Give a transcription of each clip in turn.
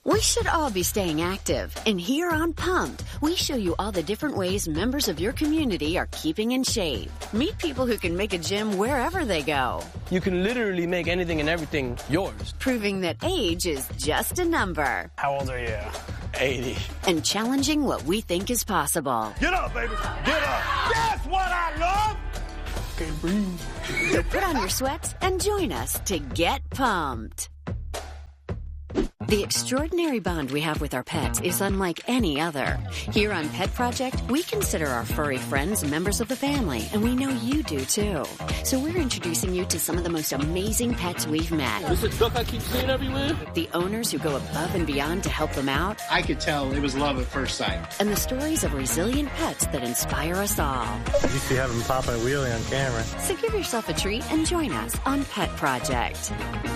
We should all be staying active, and here on Pumped, we show you all the different ways members of your community are keeping in shape. Meet people who can make a gym wherever they go. You can literally make anything and everything yours. Proving that age is just a number. How old are you? 80. And challenging what we think is possible. Get up, baby. Get up. That's what I love. Can't breathe. So put on your sweats and join us to get pumped. The extraordinary bond we have with our pets is unlike any other. Here on Pet Project, we consider our furry friends members of the family, and we know you do too. So we're introducing you to some of the most amazing pets we've met. This is a duck I keep seeing everywhere. The owners who go above and beyond to help them out. I could tell it was love at first sight. And the stories of resilient pets that inspire us all. You used to have him popping a wheelie on camera. So give yourself a treat and join us on Pet Project.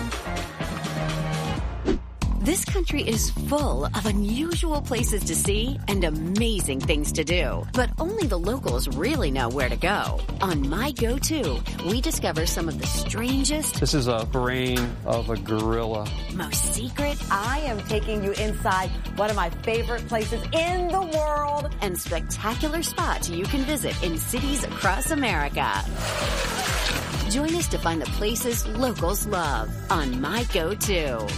This country is full of unusual places to see and amazing things to do. But only the locals really know where to go. On My Go-To, we discover some of the strangest... This is a brain of a gorilla. ...most secret... I am taking you inside one of my favorite places in the world. ...and spectacular spots you can visit in cities across America. Join us to find the places locals love on My Go-To.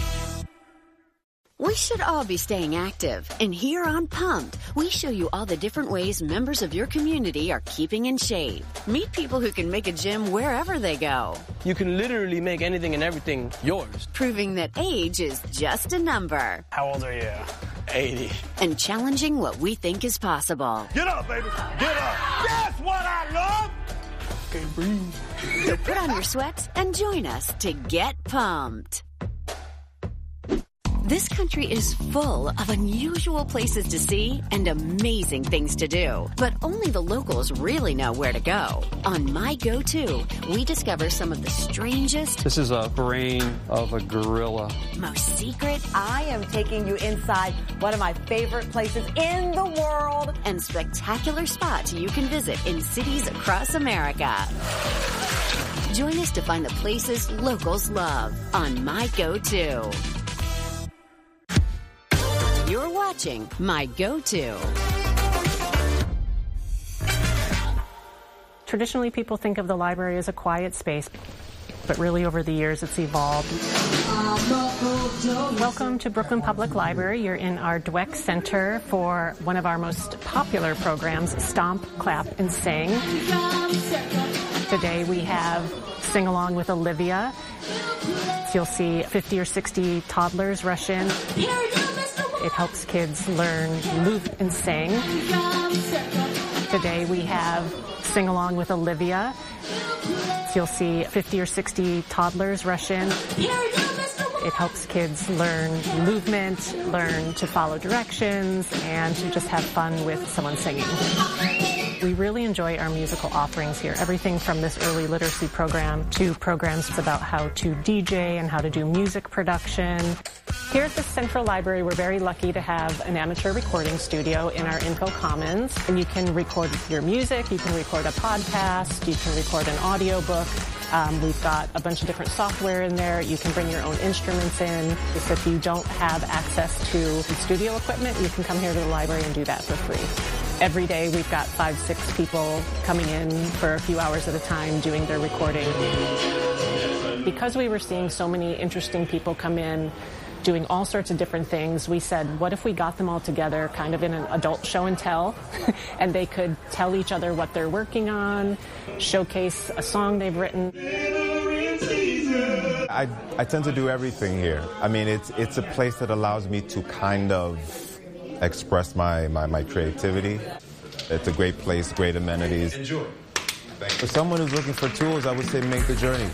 We should all be staying active, and here on Pumped, we show you all the different ways members of your community are keeping in shape. Meet people who can make a gym wherever they go. You can literally make anything and everything yours. Proving that age is just a number. How old are you? 80. And challenging what we think is possible. Get up, baby. Get up. That's what I love. Can't breathe. So put on your sweats and join us to get pumped. This country is full of unusual places to see and amazing things to do. But only the locals really know where to go. On My Go-To, we discover some of the strangest... This is a brain of a gorilla. ...most secret... I am taking you inside one of my favorite places in the world. ...and spectacular spots you can visit in cities across America. Join us to find the places locals love on My Go-To. You're watching My Go-To. Traditionally, people think of the library as a quiet space, but really over the years it's evolved. Welcome to Brooklyn Public Library. You're in our Dweck Center for one of our most popular programs, Stomp, Clap, and Sing. Today we have Sing Along with Olivia. You'll see 50 or 60 toddlers rush in. It helps kids learn, move, and sing. Today we have Sing Along with Olivia. You'll see 50 or 60 toddlers rush in. It helps kids learn movement, learn to follow directions, and to just have fun with someone singing. We really enjoy our musical offerings here. Everything from this early literacy program to programs about how to DJ and how to do music production. Here at the Central Library, we're very lucky to have an amateur recording studio in our Info Commons. And you can record your music, you can record a podcast, you can record an audiobook. We've got a bunch of different software in there. You can bring your own instruments in. If you don't have access to studio equipment, you can come here to the library and do that for free. Every day we've got 5-6 people coming in for a few hours at a time doing their recording. Because we were seeing so many interesting people come in doing all sorts of different things, we said, what if we got them all together kind of in an adult show and tell, and they could tell each other what they're working on, showcase a song they've written. I tend to do everything here. I mean, it's a place that allows me to kind of express my creativity. It's a great place, great amenities. Enjoy. For someone who's looking for tools, I would say make the journey.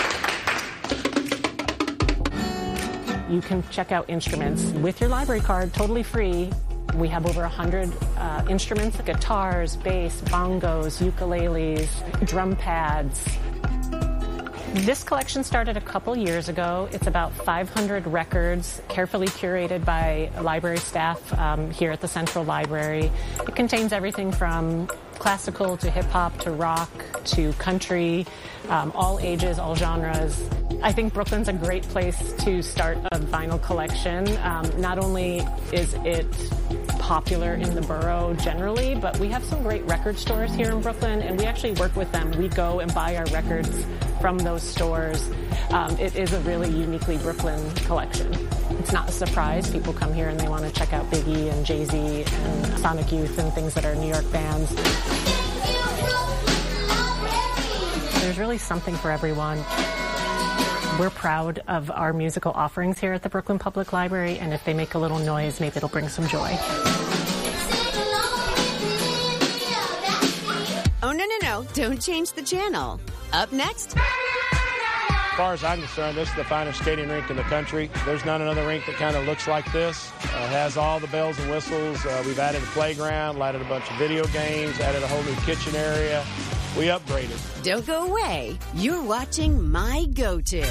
You can check out instruments with your library card, totally free. We have over 100 instruments, guitars, bass, bongos, ukuleles, drum pads. This collection started a couple years ago. It's about 500 records, carefully curated by library staff here at the Central Library. It contains everything from classical to hip-hop to rock to country, all ages, all genres. I think Brooklyn's a great place to start a vinyl collection. Not only is it popular in the borough generally, but we have some great record stores here in Brooklyn, and we actually work with them. We go and buy our records from those stores. It is a really uniquely Brooklyn collection. It's not a surprise. People come here and they want to check out Biggie and Jay-Z and Sonic Youth and things that are New York bands. There's really something for everyone. We're proud of our musical offerings here at the Brooklyn Public Library, and if they make a little noise, maybe it'll bring some joy. Oh, no, don't change the channel. Up next. As far as I'm concerned, this is the finest skating rink in the country. There's not another rink that kind of looks like this. Has all the bells and whistles. We've added a playground, added a bunch of video games, added a whole new kitchen area. We upgraded. Don't go away. You're watching My Go-To.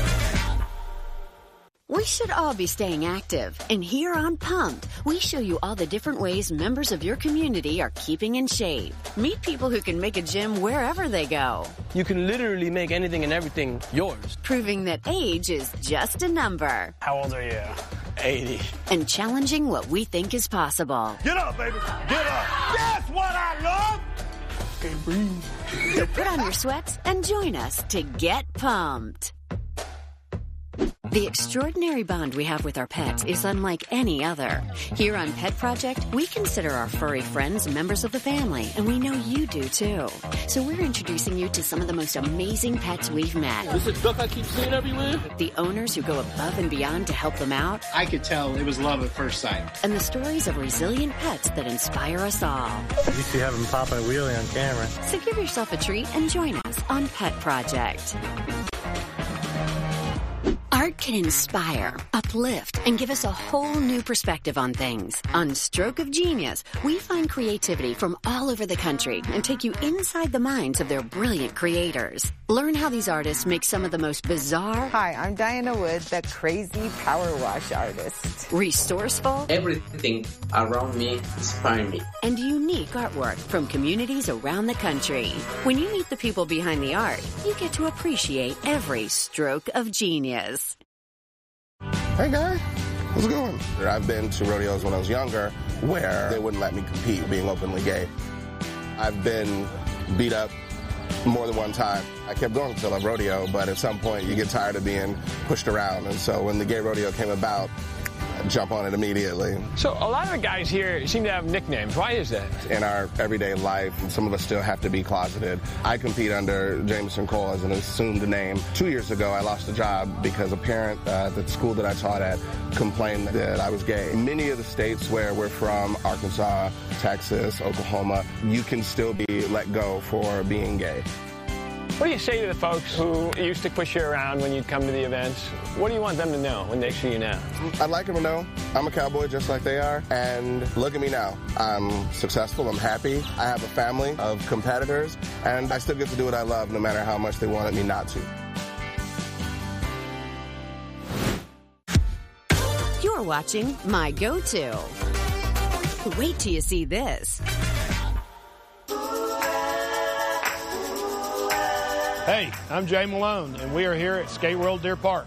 We should all be staying active. And here on Pumped, we show you all the different ways members of your community are keeping in shape. Meet people who can make a gym wherever they go. You can literally make anything and everything yours. Proving that age is just a number. How old are you? 80. And challenging what we think is possible. Get up, baby. Get up. That's what I love. Can't breathe. So put on your sweats and join us to get pumped. The extraordinary bond we have with our pets is unlike any other. Here on Pet Project, we consider our furry friends members of the family, and we know you do too. So we're introducing you to some of the most amazing pets we've met. This is duck I keep seeing everywhere. The owners who go above and beyond to help them out. I could tell it was love at first sight. And the stories of resilient pets that inspire us all. You used to have him pop a wheelie on camera. So give yourself a treat and join us on Pet Project. Art can inspire, uplift, and give us a whole new perspective on things. On Stroke of Genius, we find creativity from all over the country and take you inside the minds of their brilliant creators. Learn how these artists make some of the most bizarre... Hi, I'm Diana Wood, the crazy power wash artist. Resourceful... Everything around me inspires me. And unique artwork from communities around the country. When you meet the people behind the art, you get to appreciate every stroke of genius. Hey, guy. How's it going? I've been to rodeos when I was younger where they wouldn't let me compete being openly gay. I've been beat up more than one time. I kept going to the rodeo, but at some point you get tired of being pushed around. And so when the gay rodeo came about, I jump on it immediately. So a lot of the guys here seem to have nicknames. Why is that? In our everyday life, some of us still have to be closeted. I compete under Jameson Cole as an assumed name. 2 years ago, I lost a job because a parent at the school that I taught at complained that I was gay. In many of the states where we're from, Arkansas, Texas, Oklahoma, you can still be let go for being gay. What do you say to the folks who used to push you around when you'd come to the events? What do you want them to know when they see you now? I'd like them to know I'm a cowboy just like they are, and look at me now. I'm successful, I'm happy, I have a family of competitors, and I still get to do what I love no matter how much they wanted me not to. You're watching My Go-To. Wait till you see this. Hey, I'm Jay Malone, and we are here at Skate World Deer Park.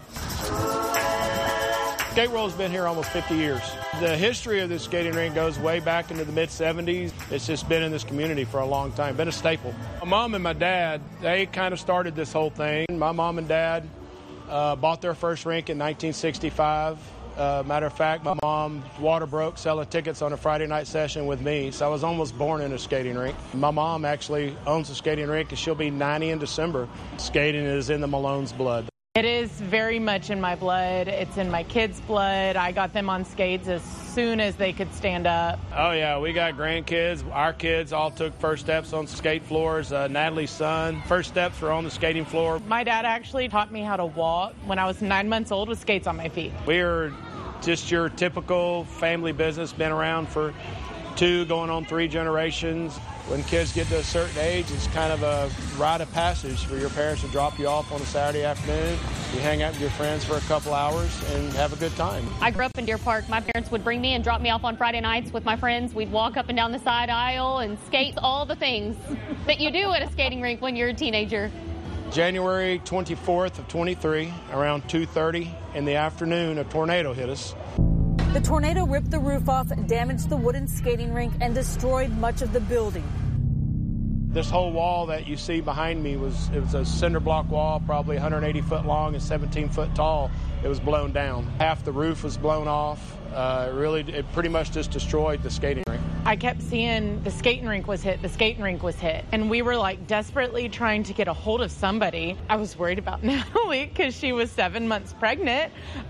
Skate World's been here almost 50 years. The history of this skating rink goes way back into the mid-'70s. It's just been in this community for a long time, been a staple. My mom and my dad, they kind of started this whole thing. My mom and dad bought their first rink in 1965. Matter of fact, my mom water broke selling tickets on a Friday night session with me, so I was almost born in a skating rink. My mom actually owns a skating rink, and she'll be 90 in December. Skating is in the Malone's blood. It is very much in my blood. It's in my kids' blood. I got them on skates as soon as they could stand up. Oh, yeah, we got grandkids. Our kids all took first steps on skate floors. Natalie's son, first steps were on the skating floor. My dad actually taught me how to walk when I was 9 months old with skates on my feet. We're just your typical family business, been around for 2 going on 3 generations. When kids get to a certain age, it's kind of a rite of passage for your parents to drop you off on a Saturday afternoon. You hang out with your friends for a couple hours and have a good time. I grew up in Deer Park. My parents would bring me and drop me off on Friday nights with my friends. We'd walk up and down the side aisle and skate, all the things that you do at a skating rink when you're a teenager. January 24th of 23, around 2:30 in the afternoon, a tornado hit us. The tornado ripped the roof off, damaged the wooden skating rink, and destroyed much of the building. This whole wall that you see behind me was a cinder block wall, probably 180 foot long and 17 foot tall. It was blown down. Half the roof was blown off. It pretty much just destroyed the skating rink. I kept seeing the skating rink was hit, the skating rink was hit. And we were like desperately trying to get a hold of somebody. I was worried about Natalie because she was 7 months pregnant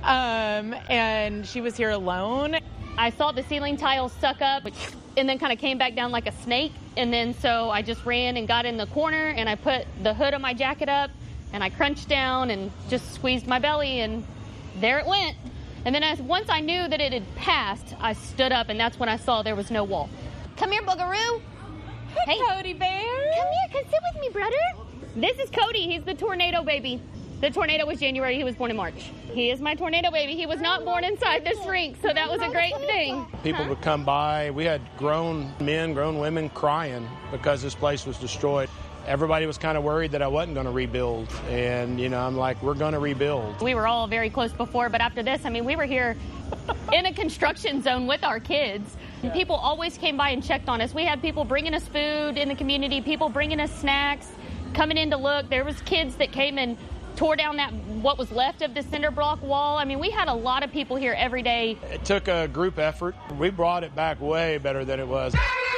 and she was here alone. I saw the ceiling tiles suck up and then kind of came back down like a snake. And then so I just ran and got in the corner and I put the hood of my jacket up and I crunched down and just squeezed my belly and there it went. And then once I knew that it had passed, I stood up, and that's when I saw there was no wall. Come here, Boogaroo. Hey, Cody Bear. Come here, come sit with me, brother. This is Cody. He's the tornado baby. The tornado was January. He was born in March. He is my tornado baby. He was not born inside this rink, so that was a great thing. People would come by. We had grown men, grown women crying because this place was destroyed. Everybody was kind of worried that I wasn't going to rebuild. And, I'm like, we're going to rebuild. We were all very close before, but after this, we were here in a construction zone with our kids. And people always came by and checked on us. We had people bringing us food in the community, people bringing us snacks, coming in to look. There was kids that came and tore down what was left of the cinder block wall. We had a lot of people here every day. It took a group effort. We brought it back way better than it was.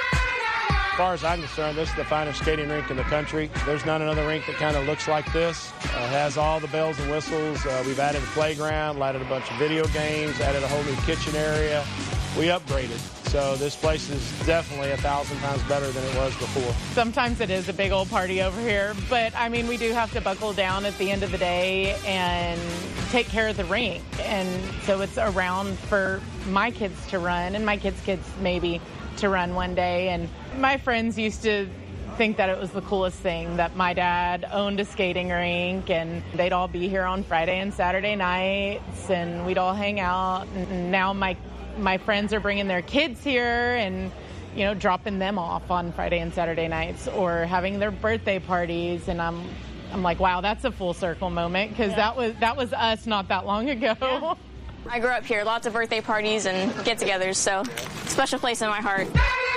As far as I'm concerned, this is the finest skating rink in the country. There's not another rink that kind of looks like this. It has all the bells and whistles. We've added a playground, added a bunch of video games, added a whole new kitchen area. We upgraded. So this place is definitely 1,000 times better than it was before. Sometimes it is a big old party over here, but we do have to buckle down at the end of the day and take care of the rink. And so it's around for my kids to run and my kids' maybe to run one day. And my friends used to think that it was the coolest thing that my dad owned a skating rink and they'd all be here on Friday and Saturday nights and we'd all hang out. And now my friends are bringing their kids here and dropping them off on Friday and Saturday nights or having their birthday parties. And I'm like, wow, that's a full circle moment because that was us not that long ago. Yeah. I grew up here, lots of birthday parties and get-togethers, so special place in my heart.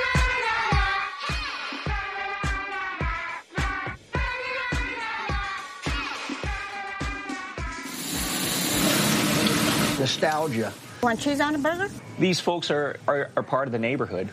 Nostalgia. Want cheese on a burger? These folks are part of the neighborhood.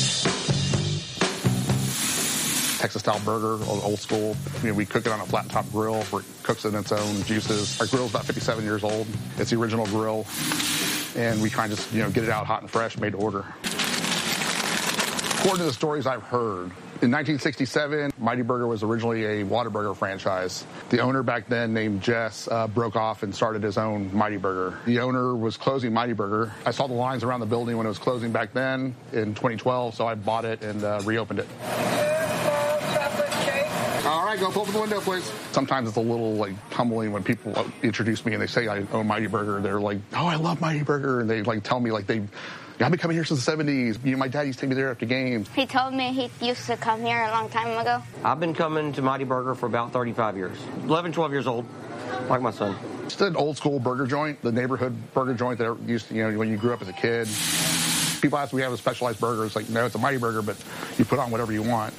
Texas-style burger, old school. We cook it on a flat-top grill where it cooks in its own juices. Our grill's about 57 years old. It's the original grill, and we try and just get it out hot and fresh, made to order. According to the stories I've heard, in 1967, Mighty Burger was originally a Whataburger franchise. The owner back then, named Jess, broke off and started his own Mighty Burger. The owner was closing Mighty Burger. I saw the lines around the building when it was closing back then in 2012, so I bought it and reopened it. All right, go pull up the window, please. Sometimes it's a little humbling when people introduce me and they say I own Mighty Burger. They're like, oh, I love Mighty Burger. And they tell me I've been coming here since the 70s. My dad used to take me there after games. He told me he used to come here a long time ago. I've been coming to Mighty Burger for about 35 years. 11, 12 years old, like my son. It's an old school burger joint, the neighborhood burger joint that used to, when you grew up as a kid. People ask, we have a specialized burger. It's like, no, it's a Mighty Burger, but you put on whatever you want.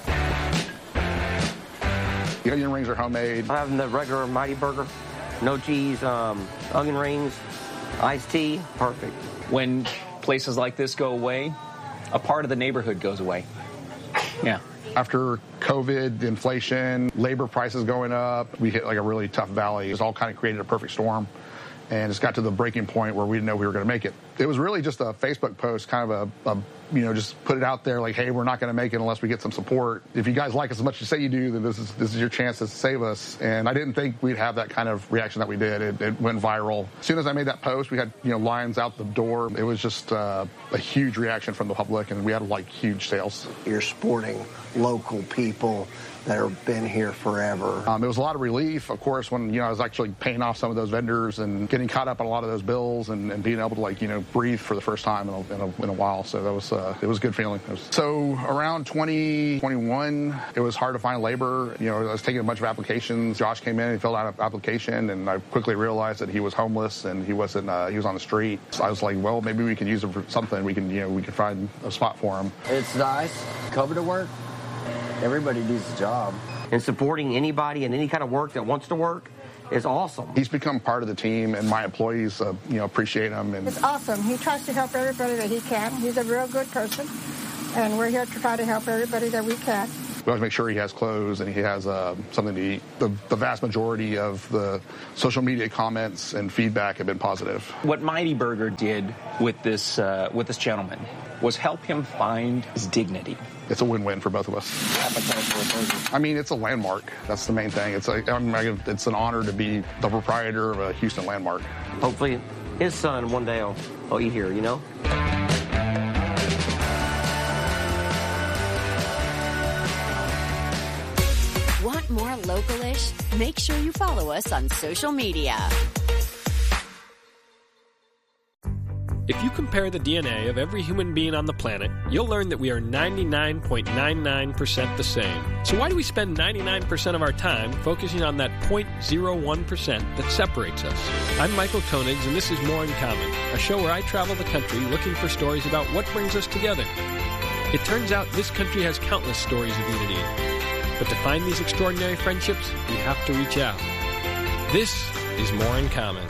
The onion rings are homemade. I'm having the regular Mighty Burger, no cheese, onion rings, iced tea, perfect. When places like this go away, a part of the neighborhood goes away. Yeah. After COVID, inflation, labor prices going up, we hit a really tough valley. It's all kind of created a perfect storm. and just got to the breaking point where we didn't know we were going to make it. It was really just a Facebook post, kind of just put it out there like, hey, we're not going to make it unless we get some support. If you guys like us as much as you say you do, then this is your chance to save us. And I didn't think we'd have that kind of reaction that we did. It went viral. As soon as I made that post, we had lines out the door. It was just a huge reaction from the public, and we had huge sales. You're supporting local people that have been here forever. It was a lot of relief, of course, when I was actually paying off some of those vendors and getting caught up on a lot of those bills and being able to breathe for the first time in a while. So that was it was a good feeling. So around 2021, it was hard to find labor. I was taking a bunch of applications. Josh came in and filled out an application, and I quickly realized that he was homeless and he wasn't. He was on the street. So I was like, well, maybe we can use him for something. We can find a spot for him. It's nice. Cover to work. Everybody needs a job. And supporting anybody in any kind of work that wants to work is awesome. He's become part of the team, and my employees, appreciate him. And it's awesome. He tries to help everybody that he can. He's a real good person, and we're here to try to help everybody that we can. We always make sure he has clothes and he has something to eat. The vast majority of the social media comments and feedback have been positive. What Mighty Burger did with this gentleman was help him find his dignity. It's a win-win for both of us. I mean, it's a landmark. That's the main thing. It's an honor to be the proprietor of a Houston landmark. Hopefully his son one day will eat here, Want more Local-ish? Make sure you follow us on social media. If you compare the DNA of every human being on the planet, you'll learn that we are 99.99% the same. So why do we spend 99% of our time focusing on that 0.01% that separates us? I'm Michael Koenigs, and this is More in Common, a show where I travel the country looking for stories about what brings us together. It turns out this country has countless stories of unity. But to find these extraordinary friendships, we have to reach out. This is More in Common.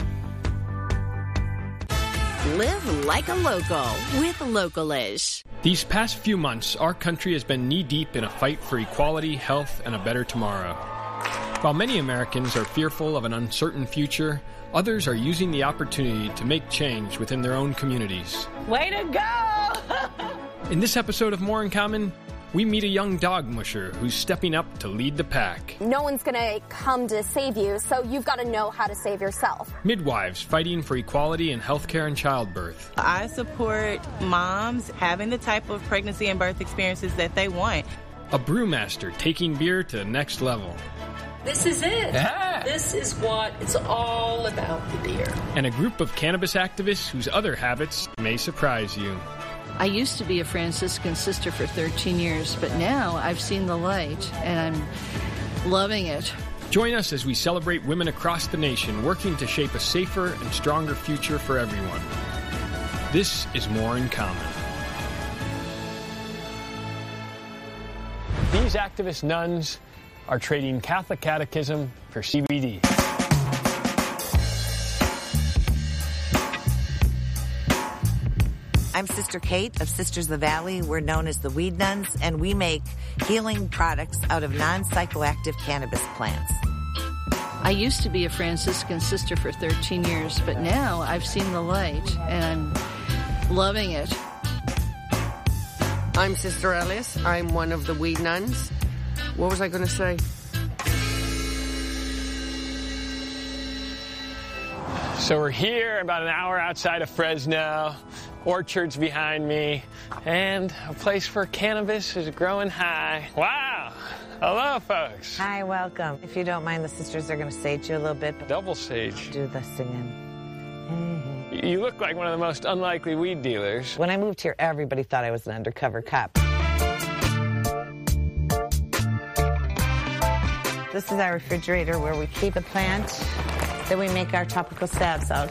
Live like a local with Local-ish. These past few months, our country has been knee-deep in a fight for equality, health, and a better tomorrow. While many Americans are fearful of an uncertain future, others are using the opportunity to make change within their own communities. Way to go! In this episode of More in Common, we meet a young dog musher who's stepping up to lead the pack. No one's going to come to save you, so you've got to know how to save yourself. Midwives fighting for equality in healthcare and childbirth. I support moms having the type of pregnancy and birth experiences that they want. A brewmaster taking beer to the next level. This is it. Yeah. This is what it's all about, the beer. And a group of cannabis activists whose other habits may surprise you. I used to be a Franciscan sister for 13 years, but now I've seen the light, and I'm loving it. Join us as we celebrate women across the nation working to shape a safer and stronger future for everyone. This is More in Common. These activist nuns are trading Catholic catechism for CBD. I'm Sister Kate of Sisters of the Valley. We're known as the Weed Nuns, and we make healing products out of non-psychoactive cannabis plants. I used to be a Franciscan sister for 13 years, but now I've seen the light, and I'm loving it. I'm Sister Alice. I'm one of the Weed Nuns. What was I going to say? So we're here about an hour outside of Fresno. Orchards behind me, and a place where cannabis is growing high. Wow! Hello, folks. Hi, welcome. If you don't mind, the sisters are going to sage you a little bit. Double sage. Do the singing. You look like one of the most unlikely weed dealers. When I moved here, everybody thought I was an undercover cop. This is our refrigerator where we keep the plant that we make our topical salves out.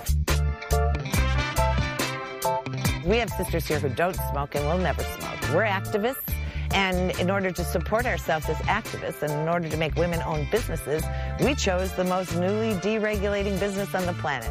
We have sisters here who don't smoke and will never smoke. We're activists, and in order to support ourselves as activists and in order to make women-owned businesses, we chose the most newly deregulating business on the planet.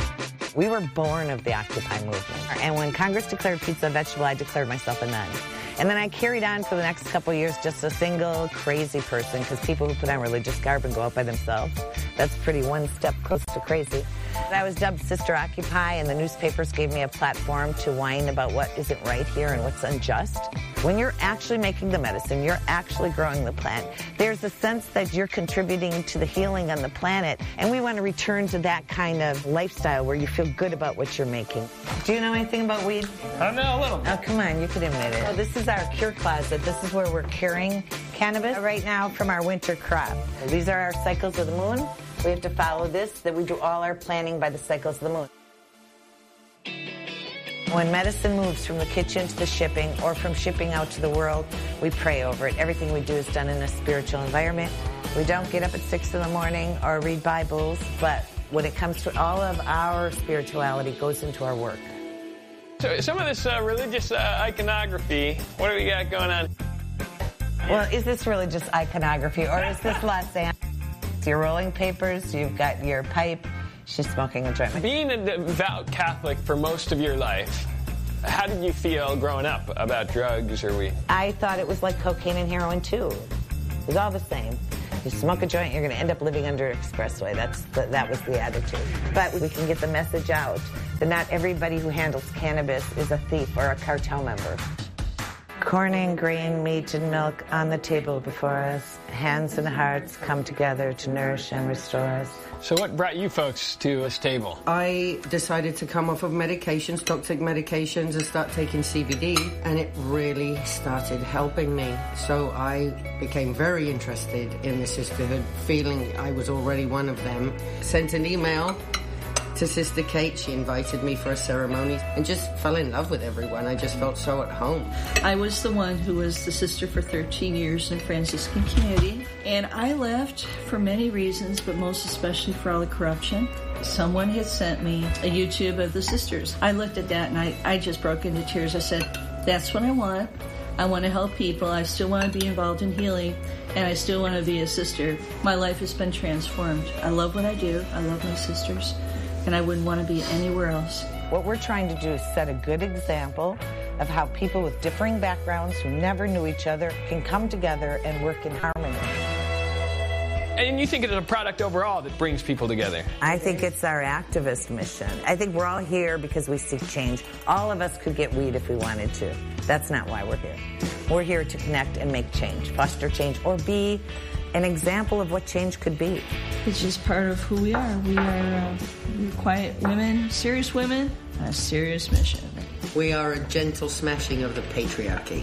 We were born of the Occupy movement. And when Congress declared pizza a vegetable, I declared myself a nun. And then I carried on for the next couple of years just a single crazy person, because people who put on religious garb and go out by themselves, that's pretty one step close to crazy. I was dubbed Sister Occupy, and the newspapers gave me a platform to whine about what isn't right here and what's unjust. When you're actually making the medicine, you're actually growing the plant, there's a sense that you're contributing to the healing on the planet, and we want to return to that kind of lifestyle where you feel good about what you're making. Do you know anything about weed? I know a little. Oh, come on, you could admit it. Oh, this is our cure closet. This is where we're curing cannabis right now from our winter crop. These are our cycles of the moon. We have to follow this, that we do all our planning by the cycles of the moon. When medicine moves from the kitchen to the shipping, or from shipping out to the world, we pray over it. Everything we do is done in a spiritual environment. We don't get up at 6 in the morning or read Bibles, but when it comes to all of our spirituality goes into our work. So some of this religious iconography, what do we got going on? Well, is this religious iconography, or is this Los Angeles? Your rolling papers, you've got your pipe, she's smoking a joint. Being a devout Catholic for most of your life, how did you feel growing up about drugs or weed? I thought it was like cocaine and heroin too. It was all the same. You smoke a joint, you're going to end up living under an expressway. That was the attitude. But we can get the message out that not everybody who handles cannabis is a thief or a cartel member. Corn and grain, meat and milk on the table before us. Hands and hearts come together to nourish and restore us. So what brought you folks to this table? I decided to come off of medications, toxic medications, and start taking CBD, and it really started helping me. So I became very interested in the sisterhood, feeling I was already one of them. Sent an email to Sister Kate. She invited me for a ceremony and just fell in love with everyone. I just felt so at home. I was the one who was the sister for 13 years in Franciscan community, and I left for many reasons, but most especially for all the corruption. Someone had sent me a YouTube of the sisters. I looked at that and I just broke into tears. I said, that's what I want. I want to help people. I still want to be involved in healing, and I still want to be a sister. My life has been transformed. I love what I do. I love my sisters, and I wouldn't want to be anywhere else. What we're trying to do is set a good example of how people with differing backgrounds who never knew each other can come together and work in harmony. And you think it's a product overall that brings people together? I think it's our activist mission. I think we're all here because we seek change. All of us could get weed if we wanted to. That's not why we're here. We're here to connect and make change, foster change, or be an example of what change could be. It's just part of who we are. We're quiet women, serious women, on a serious mission. We are a gentle smashing of the patriarchy.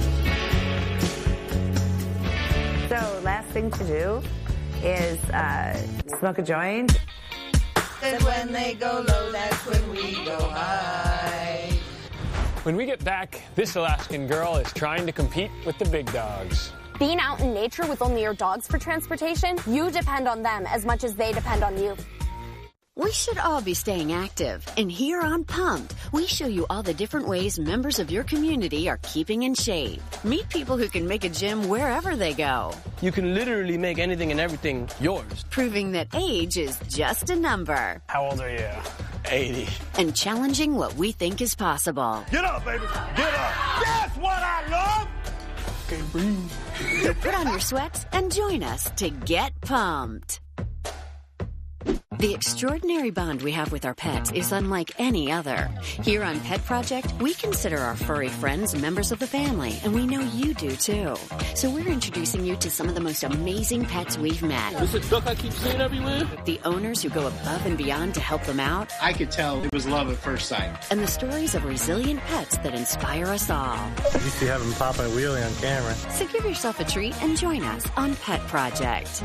So, last thing to do is smoke a joint. And when they go low, that's when we go high. When we get back, this Alaskan girl is trying to compete with the big dogs. Being out in nature with only your dogs for transportation, you depend on them as much as they depend on you. We should all be staying active, and here on Pumped, we show you all the different ways members of your community are keeping in shape. Meet people who can make a gym wherever they go. You can literally make anything and everything yours. Proving that age is just a number. How old are you? 80. And challenging what we think is possible. Get up, baby. Get up. That's what I love. Okay, breathe. So put on your sweats and join us to get pumped. The extraordinary bond we have with our pets is unlike any other. Here on Pet Project, we consider our furry friends members of the family, and we know you do too. So we're introducing you to some of the most amazing pets we've met. Is it duck I keep seeing everywhere? The owners who go above and beyond to help them out. I could tell it was love at first sight. And the stories of resilient pets that inspire us all. You used to have him popping a wheelie on camera. So give yourself a treat and join us on Pet Project.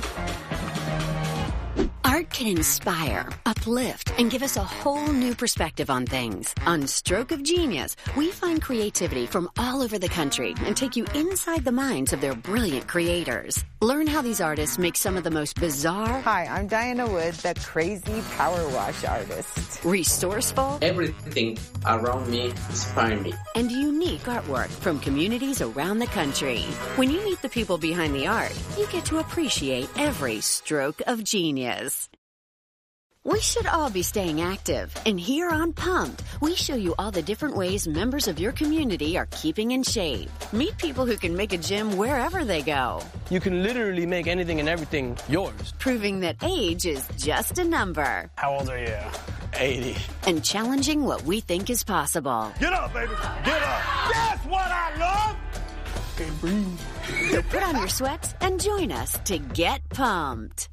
Art can inspire, uplift, and give us a whole new perspective on things. On Stroke of Genius, we find creativity from all over the country and take you inside the minds of their brilliant creators. Learn how these artists make some of the most bizarre... Hi, I'm Diana Wood, that crazy power wash artist. Resourceful... Everything around me inspires me. And unique artwork from communities around the country. When you meet the people behind the art, you get to appreciate every stroke of genius. We should all be staying active, and here on Pumped, we show you all the different ways members of your community are keeping in shape. Meet people who can make a gym wherever they go. You can literally make anything and everything yours. Proving that age is just a number. How old are you? 80. And challenging what we think is possible. Get up, baby. Get up. That's what I love. Can't breathe. So put on your sweats and join us to get pumped.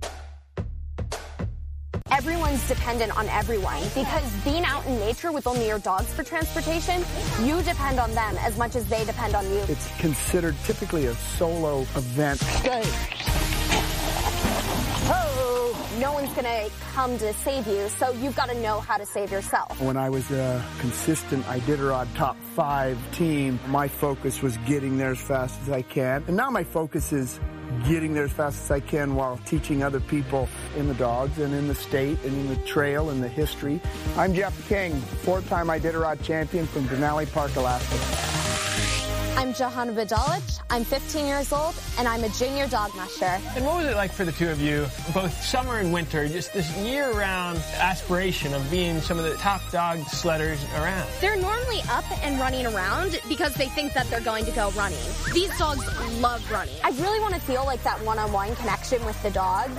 Everyone's dependent on everyone because being out in nature with only your dogs for transportation, you depend on them as much as they depend on you. It's considered typically a solo event. No one's going to come to save you, so you've got to know how to save yourself. When I was a consistent Iditarod top 5 team, my focus was getting there as fast as I can. And now my focus is getting there as fast as I can while teaching other people in the dogs and in the state and in the trail and the history. I'm Jeff King, 4-time Iditarod champion from Denali Park, Alaska. I'm Johanna Badalich. I'm 15 years old, and I'm a junior dog musher. And what was it like for the two of you, both summer and winter, just this year-round aspiration of being some of the top dog sledders around? They're normally up and running around because they think that they're going to go running. These dogs love running. I really want to feel like that one-on-one connection with the dogs,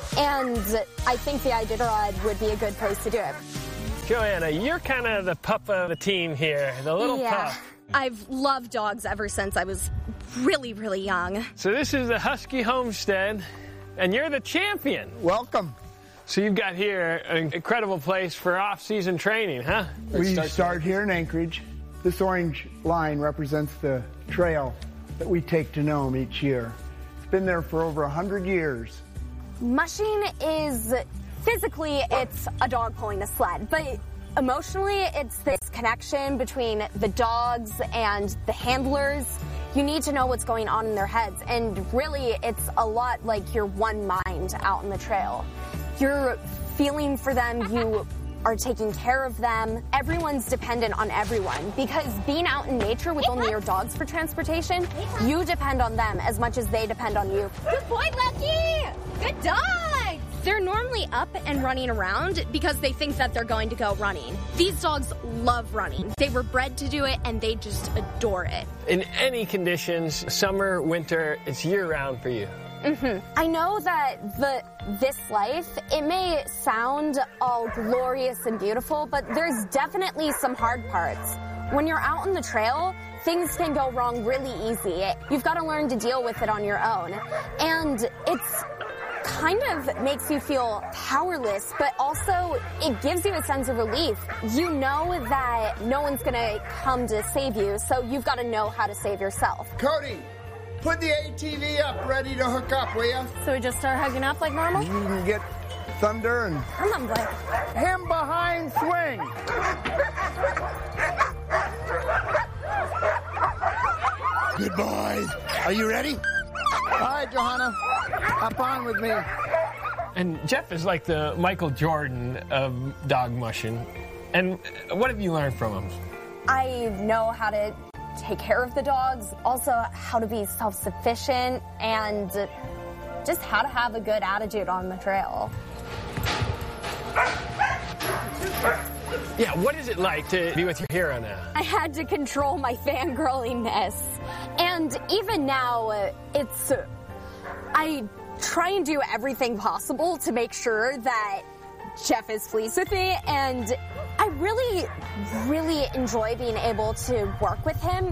and I think the Iditarod would be a good place to do it. Joanna, you're kind of the pup of the team here, the little pup. I've loved dogs ever since I was really, really young. So this is the Husky Homestead, and you're the champion. Welcome. So you've got here an incredible place for off-season training, huh? We start here in Anchorage. This orange line represents the trail that we take to Nome each year. It's been there for over 100 years. Mushing is, physically, it's a dog pulling a sled, but emotionally, it's this connection between the dogs and the handlers. You need to know what's going on in their heads, and really, it's a lot like you're one mind out in the trail. You're feeling for them, you are taking care of them. Everyone's dependent on everyone because being out in nature with only your dogs for transportation, you depend on them as much as they depend on you. Good boy, Lucky! Good dog! They're normally up and running around because they think that they're going to go running. These dogs love running. They were bred to do it, and they just adore it. In any conditions, summer, winter, it's year-round for you. I know that this life, it may sound all glorious and beautiful, but there's definitely some hard parts. When you're out on the trail, things can go wrong really easy. You've got to learn to deal with it on your own. And it's kind of makes you feel powerless, but also it gives you a sense of relief. You know that no one's going to come to save you, so you've got to know how to save yourself. Cody, put the ATV up, ready to hook up, will ya? So we just start hugging up like normal? You can get Thunder and him behind swing. Good boys. Are you ready? All right, Johanna, hop on with me. And Jeff is like the Michael Jordan of dog mushing. And what have you learned from him? I know how to take care of the dogs, also how to be self-sufficient, and just how to have a good attitude on the trail. Yeah, what is it like to be with your hero now? I had to control my fangirliness. And even now, I try and do everything possible to make sure that Jeff is pleased with me, and I really, really enjoy being able to work with him.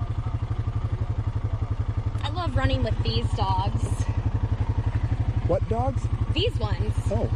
I love running with these dogs. What dogs? These ones. Oh.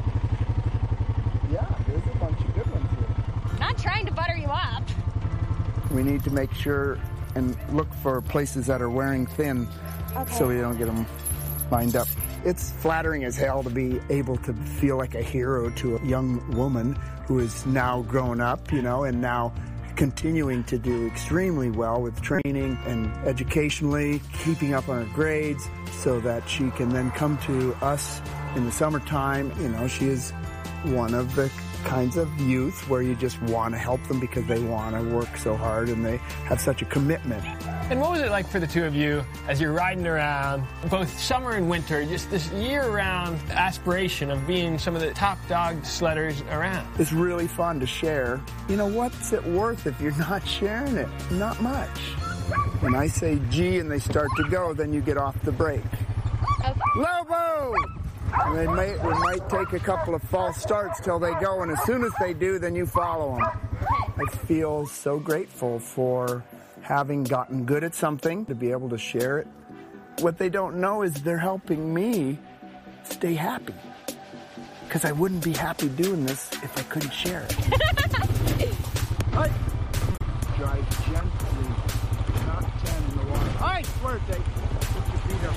Yeah, there's a bunch of good ones here. Not trying to butter you up. We need to make sure and look for places that are wearing thin, so we don't get them lined up. It's flattering as hell to be able to feel like a hero to a young woman who is now grown up, you know, and now continuing to do extremely well with training and educationally, keeping up on her grades so that she can then come to us in the summertime. You know, she is one of the kinds of youth where you just want to help them because they want to work so hard and they have such a commitment. And what was it like for the two of you as you're riding around, both summer and winter, just this year-round aspiration of being some of the top dog sledders around? It's really fun to share. You know, what's it worth if you're not sharing it? Not much. When I say G and they start to go, then you get off the brake. Okay. Lobo! And they might take a couple of false starts till they go, and as soon as they do, then you follow them. I feel so grateful for having gotten good at something, to be able to share it. What they don't know is they're helping me stay happy. Because I wouldn't be happy doing this if I couldn't share it. Right. Drive gently, not 10 in the water. All right, word, Dave. Put your feet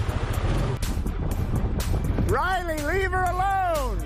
up. Riley, leave her alone!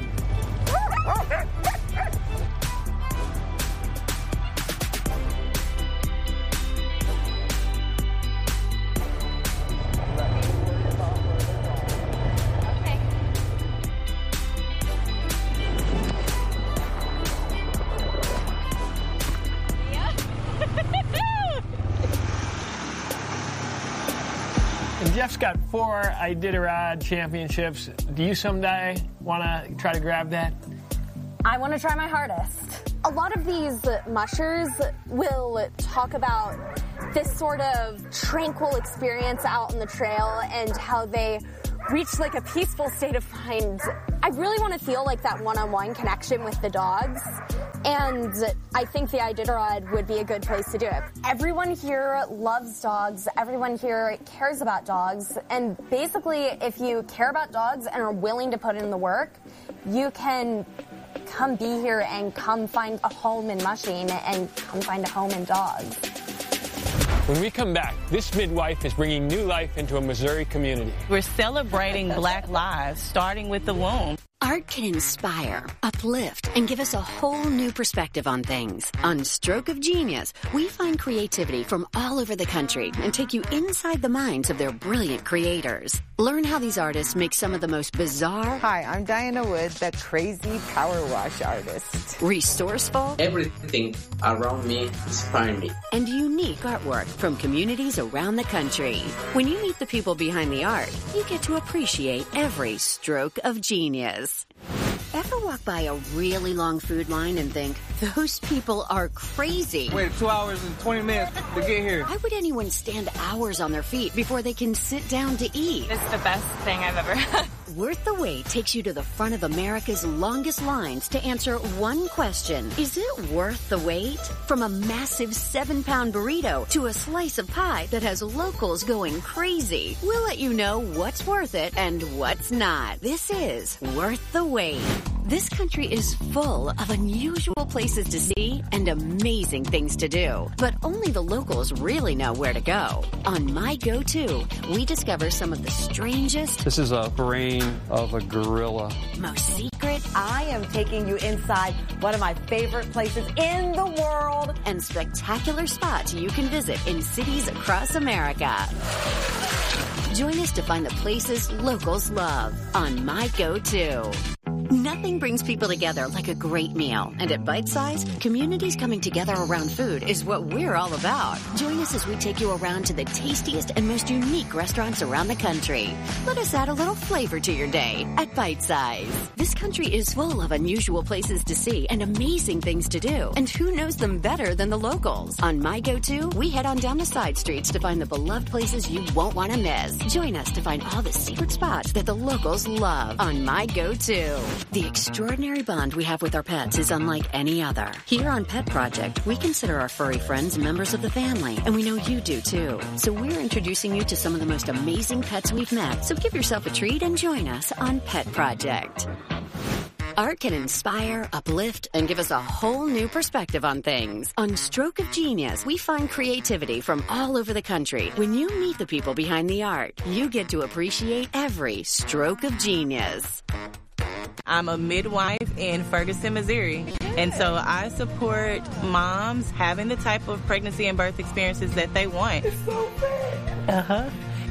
And Jeff's got 4 Iditarod championships. Do you someday want to try to grab that? I want to try my hardest. A lot of these mushers will talk about this sort of tranquil experience out on the trail and how they reach like a peaceful state of mind. I really want to feel like that one-on-one connection with the dogs. And I think the Iditarod would be a good place to do it. Everyone here loves dogs. Everyone here cares about dogs. And basically, if you care about dogs and are willing to put in the work, you can come be here and come find a home in mushing and come find a home in dogs. When we come back, this midwife is bringing new life into a Missouri community. We're celebrating Black lives, starting with the womb. Art can inspire, uplift, and give us a whole new perspective on things. On Stroke of Genius, we find creativity from all over the country and take you inside the minds of their brilliant creators. Learn how these artists make some of the most bizarre... Hi, I'm Diana Wood, the crazy power wash artist. Resourceful... Everything around me inspires me. And unique artwork from communities around the country. When you meet the people behind the art, you get to appreciate every stroke of genius. Ever walk by a really long food line and think, those people are crazy? Wait 2 hours and 20 minutes to get here. Why would anyone stand hours on their feet before they can sit down to eat? It's the best thing I've ever had. Worth the Wait takes you to the front of America's longest lines to answer one question. Is it worth the wait? From a massive 7-pound burrito to a slice of pie that has locals going crazy. We'll let you know what's worth it and what's not. This is Worth the Wait. This country is full of unusual places to see and amazing things to do. But only the locals really know where to go. On My Go-To, we discover some of the strangest... This is a brain of a gorilla. Most secret... I am taking you inside one of my favorite places in the world. And spectacular spots you can visit in cities across America. Join us to find the places locals love on My Go-To. Nothing brings people together like a great meal. And at Bite Size, communities coming together around food is what we're all about. Join us as we take you around to the tastiest and most unique restaurants around the country. Let us add a little flavor to your day at Bite Size. This country is full of unusual places to see and amazing things to do. And who knows them better than the locals? On My Go-To, we head on down the side streets to find the beloved places you won't want to miss. Join us to find all the secret spots that the locals love on My Go-To. The extraordinary bond we have with our pets is unlike any other. Here on Pet Project, we consider our furry friends members of the family, and we know you do too. So we're introducing you to some of the most amazing pets we've met. So give yourself a treat and join us on Pet Project. Art can inspire, uplift, and give us a whole new perspective on things. On Stroke of Genius, we find creativity from all over the country. When you meet the people behind the art, you get to appreciate every stroke of genius. I'm a midwife in Ferguson, Missouri. And so I support moms having the type of pregnancy and birth experiences that they want. It's so bad.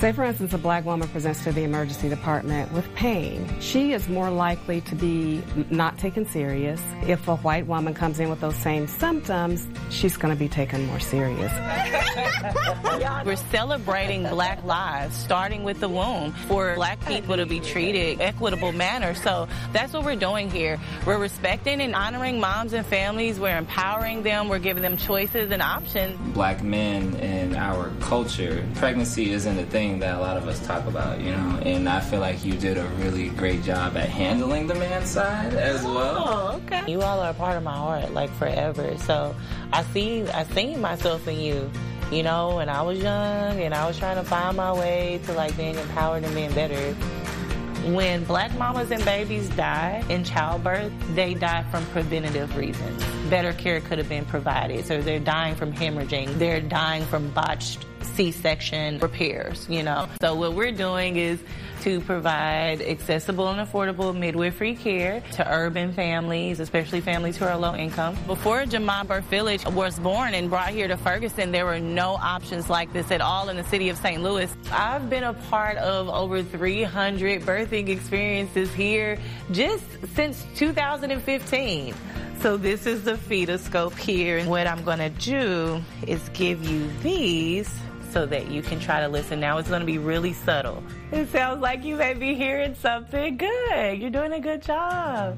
Say, for instance, a black woman presents to the emergency department with pain. She is more likely to be not taken serious. If a white woman comes in with those same symptoms, she's going to be taken more serious. We're celebrating black lives, starting with the womb, for black people to be treated in an equitable manner. So that's what we're doing here. We're respecting and honoring moms and families. We're empowering them. We're giving them choices and options. Black men in our culture, pregnancy isn't a thing that a lot of us talk about, you know, and I feel like you did a really great job at handling the man's side as well. Oh, okay. You all are a part of my heart, like, forever. So I seen myself in you, you know, when I was young and I was trying to find my way to, like, being empowered and being better. When black mamas and babies die in childbirth, they die from preventative reasons. Better care could have been provided. So they're dying from hemorrhaging. They're dying from botched C-section repairs, you know. So what we're doing is to provide accessible and affordable midwifery care to urban families, especially families who are low income. Before Jemma Birth Village was born and brought here to Ferguson, there were no options like this at all in the city of St. Louis. I've been a part of over 300 birthing experiences here just since 2015. So this is the Fetoscope here, and what I'm gonna do is give you these so that you can try to listen. Now it's gonna be really subtle. It sounds like you may be hearing something good. You're doing a good job.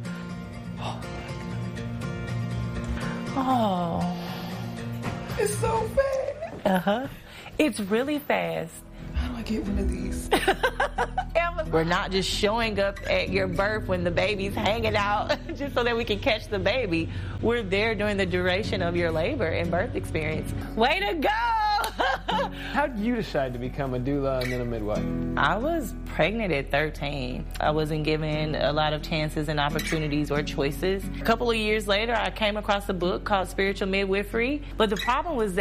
Oh. It's so fast. Uh-huh. It's really fast. How do I get one of these? We're not just showing up at your birth when the baby's hanging out just so that we can catch the baby. We're there during the duration of your labor and birth experience. Way to go! How did you decide to become a doula and then a midwife? I was pregnant at 13. I wasn't given a lot of chances and opportunities or choices. A couple of years later, I came across a book called Spiritual Midwifery. But the problem was that